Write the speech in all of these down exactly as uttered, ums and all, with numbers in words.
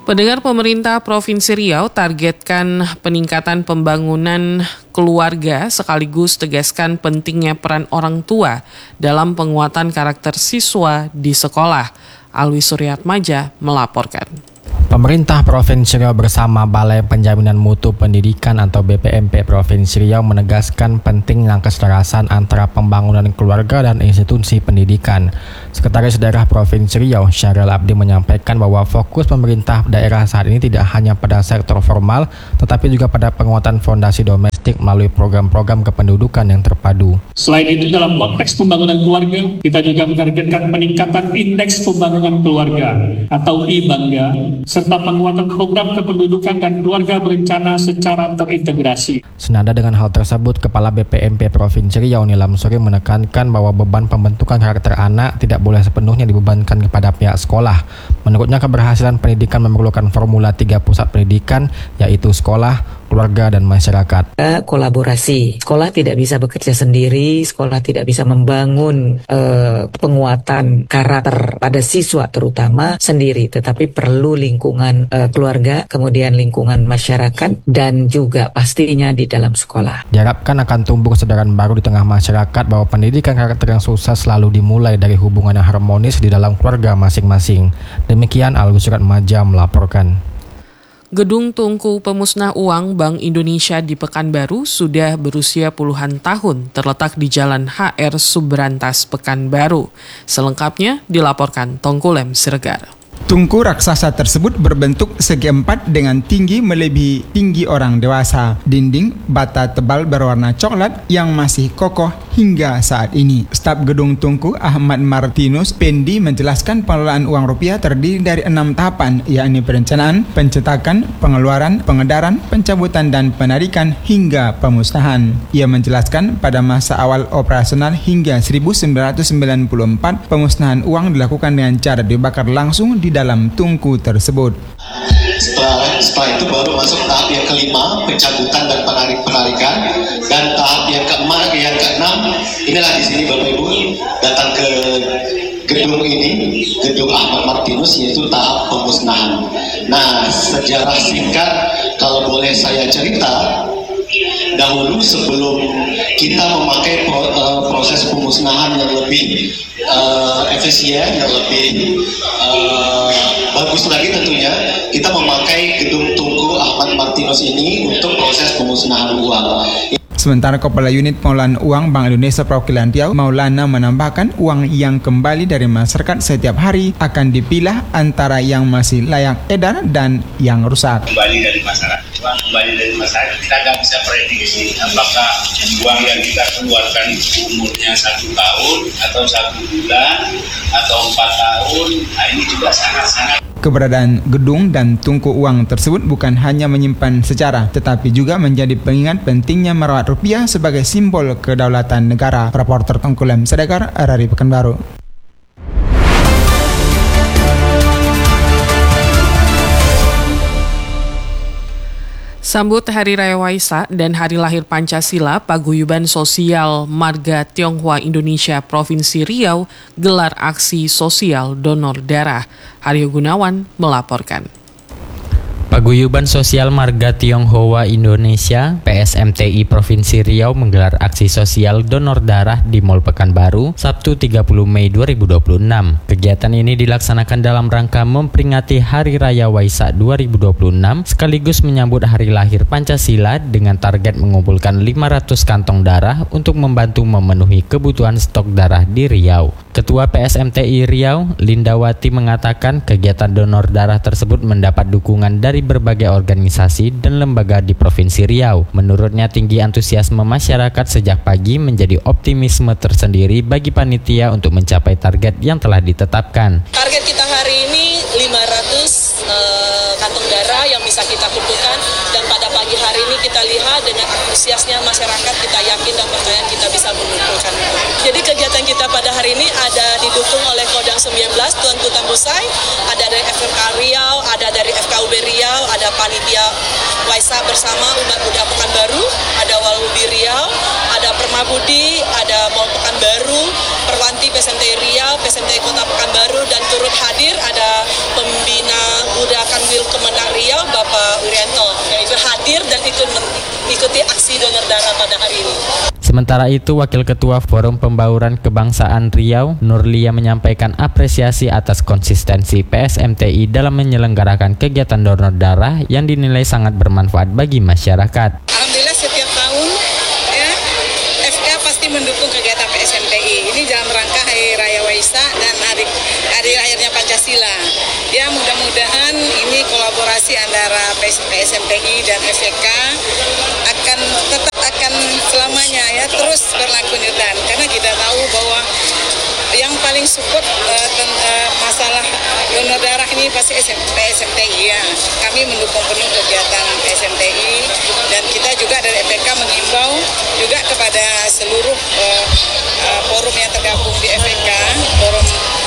Pendengar, pemerintah Provinsi Riau targetkan peningkatan pembangunan keluarga sekaligus tegaskan pentingnya peran orang tua dalam penguatan karakter siswa di sekolah. Alwi Suryatmaja melaporkan. Pemerintah Provinsi Riau bersama Balai Penjaminan Mutu Pendidikan atau B P M P Provinsi Riau menegaskan pentingnya keselarasan antara pembangunan keluarga dan institusi pendidikan. Sekretaris Daerah Provinsi Riau, Syahril Abdi, menyampaikan bahwa fokus pemerintah daerah saat ini tidak hanya pada sektor formal, tetapi juga pada penguatan fondasi domestik melalui program-program kependudukan yang terpadu. Selain itu, dalam konteks pembangunan keluarga, kita juga menargetkan peningkatan indeks pembangunan keluarga atau I Bangga, serta penguatan program kependudukan dan keluarga berencana secara terintegrasi. Senada dengan hal tersebut, Kepala B P M P Provinsi Riau, Nilam Suri, menekankan bahwa beban pembentukan karakter anak tidak boleh sepenuhnya dibebankan kepada pihak sekolah. Menurutnya, keberhasilan pendidikan memerlukan formula tiga pusat pendidikan, yaitu sekolah, keluarga, dan masyarakat. Kolaborasi. Sekolah tidak bisa bekerja sendiri, sekolah tidak bisa membangun eh, penguatan karakter pada siswa terutama sendiri, tetapi perlu lingkungan eh, keluarga, kemudian lingkungan masyarakat, dan juga pastinya di dalam sekolah. Diharapkan akan tumbuh kesadaran baru di tengah masyarakat bahwa pendidikan karakter yang sukses selalu dimulai dari hubungan yang harmonis di dalam keluarga masing-masing. Demikian Alwi Suryatmaja melaporkan. Gedung Tungku Pemusnah Uang Bank Indonesia di Pekanbaru sudah berusia puluhan tahun, terletak di Jalan H R Subrantas, Pekanbaru. Selengkapnya dilaporkan Tongkulem Siregar. Tungku raksasa tersebut berbentuk segi empat dengan tinggi melebihi tinggi orang dewasa. Dinding bata tebal berwarna coklat yang masih kokoh hingga saat ini. Staf Gedung Tungku Ahmad Martinus Pendi menjelaskan pengelolaan uang rupiah terdiri dari enam tahapan, yakni perencanaan, pencetakan, pengeluaran, pengedaran, pencabutan, dan penarikan hingga pemusnahan. Ia menjelaskan pada masa awal operasional hingga seribu sembilan ratus sembilan puluh empat, pemusnahan uang dilakukan dengan cara dibakar langsung di dalam tungku tersebut. Setelah, setelah itu baru masuk tahap yang kelima, pencabutan dan penarik penarikan, dan tahap yang keempat, yang keenam, inilah di sini Bapak Ibu datang ke gedung ini, gedung Ahmad Martinus, yaitu tahap pemusnahan. Nah, sejarah singkat kalau boleh saya cerita, dahulu sebelum kita memakai pro, uh, proses pemusnahan yang lebih uh, efisien, yang lebih uh, bagus lagi tentunya, kita memakai gedung Tungku Ahmad Martinus ini untuk proses pemusnahan uang. Sementara Kepala Unit Pengelolaan Uang Bank Indonesia Perwakilan Riau, Maulana, menambahkan uang yang kembali dari masyarakat setiap hari akan dipilah antara yang masih layak edar dan yang rusak. Kembali dari masyarakat, uang kembali dari masyarakat, kita nggak bisa prediksi apakah uang yang kita keluarkan umurnya satu tahun atau satu bulan atau empat tahun. Nah, ini juga sangat-sangat. Keberadaan gedung dan tungku uang tersebut bukan hanya menyimpan sejarah, tetapi juga menjadi pengingat pentingnya merawat rupiah sebagai simbol kedaulatan negara. Reporter Tongkulem Siregar, R R I Pekanbaru. Sambut Hari Raya Waisak dan Hari Lahir Pancasila, Paguyuban Sosial Marga Tionghoa Indonesia Provinsi Riau gelar aksi sosial donor darah. Haryo Gunawan melaporkan. Paguyuban Sosial Marga Tionghoa Indonesia P S M T I Provinsi Riau menggelar aksi sosial donor darah di Mall Pekanbaru Sabtu tiga puluh Mei dua ribu dua puluh enam. Kegiatan ini dilaksanakan dalam rangka memperingati Hari Raya Waisak dua ribu dua puluh enam sekaligus menyambut Hari Lahir Pancasila dengan target mengumpulkan lima ratus kantong darah untuk membantu memenuhi kebutuhan stok darah di Riau. Ketua P S M T I Riau, Lindawati, mengatakan kegiatan donor darah tersebut mendapat dukungan dari berbagai organisasi dan lembaga di Provinsi Riau. Menurutnya, tinggi antusiasme masyarakat sejak pagi menjadi optimisme tersendiri bagi panitia untuk mencapai target yang telah ditetapkan. Target kita hari ini lima ratus uh, kantong darah yang bisa kita kumpulkan, dan pada pagi hari ini kita lihat dengan antusiasnya masyarakat, kita yakin dan percaya kita bisa mengumpulkan. Jadi kegiatan kita pada hari ini ada didukung oleh Kodam sembilan belas Tuanku Tambosai, ada dari F M K Riau, ada dari F K U B Riau, ada panitia Waisak bersama umat Buddha Pekanbaru, ada Walhubi Riau, ada Permabudi, ada Mall Pekanbaru, Perwanti P S M T I Riau, P S M T I Kota Pekanbaru, dan turut hadir ada pembina Buddha Kanwil Kementerian ikut mengikuti aksi donor darah pada hari ini. Sementara itu, Wakil Ketua Forum Pembauran Kebangsaan Riau, Nurlia, menyampaikan apresiasi atas konsistensi P S M T I dalam menyelenggarakan kegiatan donor darah yang dinilai sangat bermanfaat bagi masyarakat. Alhamdulillah setiap tahun ya, F K pasti mendukung kegiatan P S M T I. Ini dalam rangka Hari Raya Waisak dan hari hari lahirnya Pancasila. Ya, mudah-mudahan ini kolaborasi antara P S M T I dan F K akan tetap akan selamanya ya terus berlanjutan, karena kita tahu bahwa yang paling support uh, ten, uh, masalah donor darah ini pasti P S M T I ya. Kami mendukung penuh kegiatan P S M T I dan kita juga dari F K mengimbau juga kepada seluruh uh, uh, forum yang tergabung di F K, forum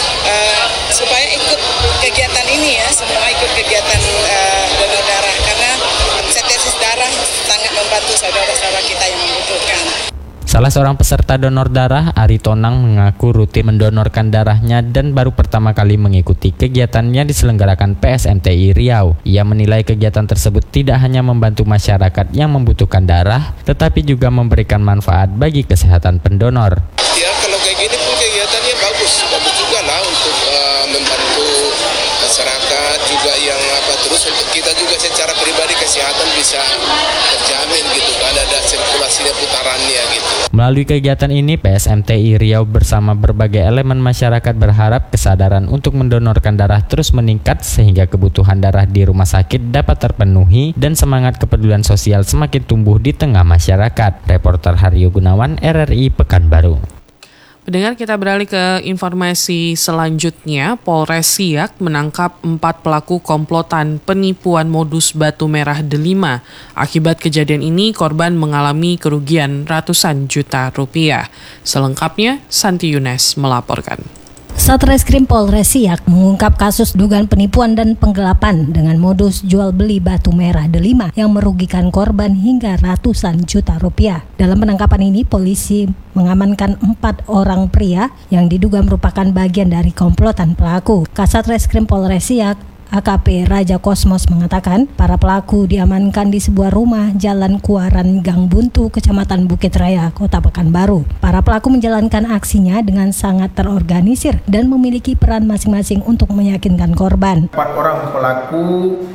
uh, supaya ikut kegiatan ini ya, semua ikut kegiatan uh, donor darah karena sintesis darah sangat membantu saudara-saudara kita yang membutuhkan. Salah seorang peserta donor darah, Ari Tonang, mengaku rutin mendonorkan darahnya dan baru pertama kali mengikuti kegiatan yang diselenggarakan P S M T I Riau. Ia menilai kegiatan tersebut tidak hanya membantu masyarakat yang membutuhkan darah, tetapi juga memberikan manfaat bagi kesehatan pendonor. Ya, kalau kayak gini pun kegiatannya bagus, bagus juga lah untuk uh, membantu masyarakat juga yang apa terus untuk kita juga secara pribadi kesehatan bisa terjamin gitu kan, ada sirkulasinya putarannya gitu. Melalui kegiatan ini, P S M T I Riau bersama berbagai elemen masyarakat berharap kesadaran untuk mendonorkan darah terus meningkat sehingga kebutuhan darah di rumah sakit dapat terpenuhi dan semangat kepedulian sosial semakin tumbuh di tengah masyarakat. Reporter Haryo Gunawan, R R I Pekanbaru. Pendengar, kita beralih ke informasi selanjutnya. Polres Siak menangkap empat pelaku komplotan penipuan modus batu merah Delima. Akibat kejadian ini, korban mengalami kerugian ratusan juta rupiah. Selengkapnya, Santi Yunes melaporkan. Satreskrim Polres Siak mengungkap kasus dugaan penipuan dan penggelapan dengan modus jual beli batu merah Delima yang merugikan korban hingga ratusan juta rupiah. Dalam penangkapan ini, polisi mengamankan empat orang pria yang diduga merupakan bagian dari komplotan pelaku. Kasatreskrim Polres Siak A K P Raja Kosmos mengatakan para pelaku diamankan di sebuah rumah Jalan Kuaran Gang Buntu, Kecamatan Bukit Raya, Kota Pekanbaru. Para pelaku menjalankan aksinya dengan sangat terorganisir dan memiliki peran masing-masing untuk meyakinkan korban. Empat orang pelaku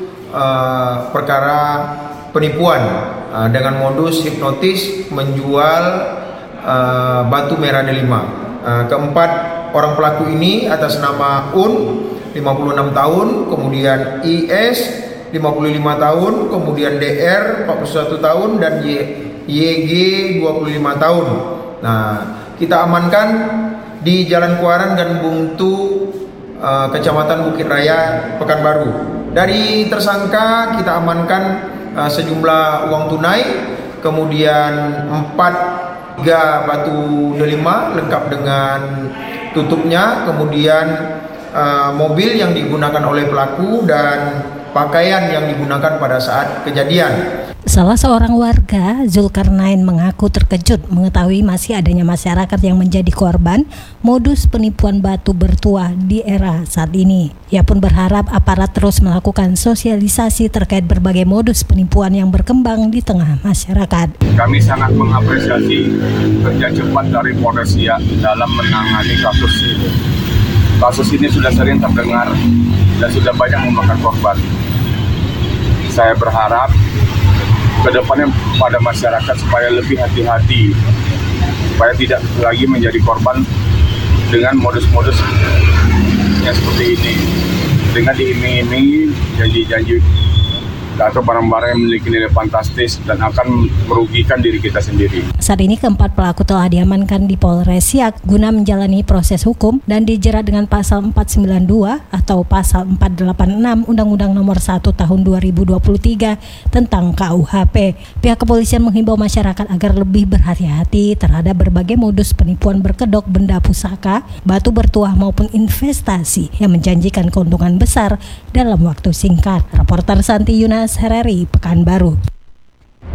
uh, perkara penipuan uh, dengan modus hipnotis menjual uh, batu merah Delima. Uh, keempat orang pelaku ini atas nama Un lima puluh enam tahun, kemudian I S lima puluh lima tahun, kemudian D R empat puluh satu tahun dan Y, YG dua puluh lima tahun. Nah, kita amankan di Jalan Kuaran Gang Buntu, uh, Kecamatan Bukit Raya, Pekanbaru. Dari tersangka kita amankan uh, sejumlah uang tunai, kemudian empat tiga batu Delima lengkap dengan tutupnya, kemudian Uh, mobil yang digunakan oleh pelaku dan pakaian yang digunakan pada saat kejadian. Salah seorang warga, Zulkarnain, mengaku terkejut mengetahui masih adanya masyarakat yang menjadi korban modus penipuan batu bertuah di era saat ini. Ia pun berharap aparat terus melakukan sosialisasi terkait berbagai modus penipuan yang berkembang di tengah masyarakat. Kami sangat mengapresiasi kerja cepat dari Polres Siak dalam menangani kasus ini. Kasus ini sudah sering terdengar dan sudah banyak memakan korban. Saya berharap ke depannya pada masyarakat supaya lebih hati-hati, supaya tidak lagi menjadi korban dengan modus-modus yang seperti ini. Dengan diiming-imingi janji-janji atau barang-barang yang memiliki nilai fantastis dan akan merugikan diri kita sendiri. Saat ini keempat pelaku telah diamankan di Polres Siak guna menjalani proses hukum dan dijerat dengan pasal empat sembilan dua atau pasal empat delapan enam Undang-Undang Nomor satu Tahun dua ribu dua puluh tiga tentang K U H P. Pihak kepolisian menghimbau masyarakat agar lebih berhati-hati terhadap berbagai modus penipuan berkedok benda pusaka, batu bertuah maupun investasi yang menjanjikan keuntungan besar dalam waktu singkat. Reporter Santi Yunas, R R I Pekanbaru.